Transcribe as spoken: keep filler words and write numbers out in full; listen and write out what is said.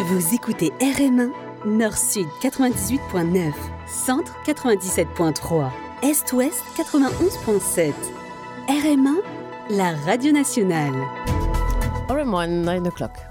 Vous écoutez R M un, Nord-Sud quatre-vingt-dix-huit virgule neuf, Centre quatre-vingt-dix-sept virgule trois, Est-Ouest quatre-vingt-onze virgule sept. R M un, la radio nationale. R M one, nine o'clock.